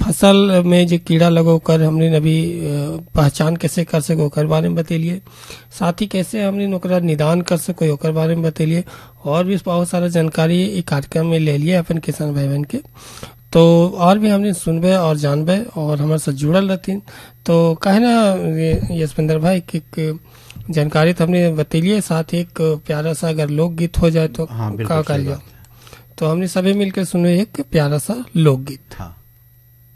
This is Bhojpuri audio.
फसल में जो कीड़ा लगो कर हमने अभी पहचान कैसे कर सको ओकर बारे में बतेलिए, साथ ही कैसे हमने ओकरा निदान कर सको ओकर बारे में बतेलिए, और भी बहुत सारा जानकारी ई कार्यक्रम में ले लिए अपन किसान भाई बहन के। तो और भी हमने सुनबे और जानबे और हमारे साथ जुड़ल रहतीन। तो कहे ना यशविंदर भाई कि जानकारी तो हमने बतेलिए, साथ ही एक प्यारा सा अगर लोकगीत हो जाए तो हाँ, क्या कर जाए। तो हमने सभी मिलकर सुने एक प्यारा सा लोकगीत। हाँ।